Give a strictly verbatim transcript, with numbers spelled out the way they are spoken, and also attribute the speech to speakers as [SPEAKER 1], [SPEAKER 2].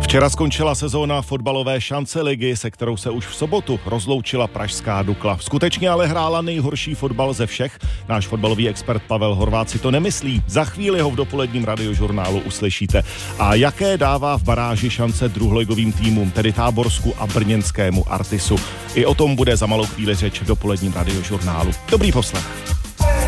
[SPEAKER 1] Včera skončila sezóna fotbalové šance ligy, se kterou se už v sobotu rozloučila pražská Dukla. Skutečně ale hrála nejhorší fotbal ze všech. Náš fotbalový expert Pavel Horváth si to nemyslí. Za chvíli ho v dopoledním radiožurnálu uslyšíte. A jaké dává v baráži šance druholigovým týmům, tedy Táborsku a brněnskému Artisu. I o tom bude za malou chvíli řeč v dopoledním radiožurnálu. Dobrý poslech.